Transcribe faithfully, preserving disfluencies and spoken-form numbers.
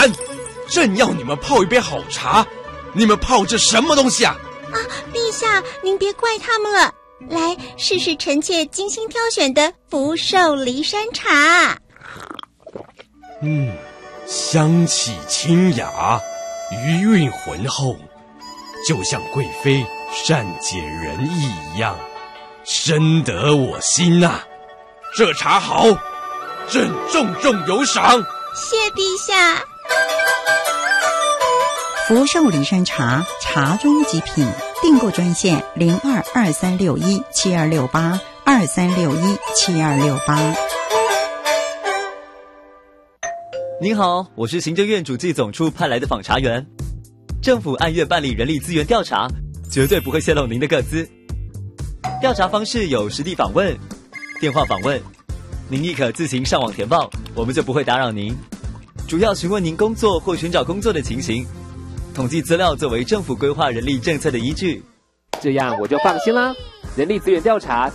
然，正要你们泡一杯好茶，你们泡这什么东西啊？ 啊，陛下，您别怪他们了。来，试试臣妾精心挑选的福寿梨山茶。 嗯，香气清雅，余韵浑厚，就像贵妃善解人意一样，深得我心呐、啊。这茶好，朕重重有赏。 谢陛下。 福寿梨山茶，茶中极品。订购专线零二二三六一七二六八二三六一七二六八。 您好，我是行政院主计总处派来的访查员。政府按月办理人力资源调查，绝对不会泄露您的个资。调查方式有实地访问、电话访问，您亦可自行上网填报，我们就不会打扰您。主要询问您工作或寻找工作的情形，统计资料作为政府规划人力政策的依据。 这样我就放心啦。人力资源调查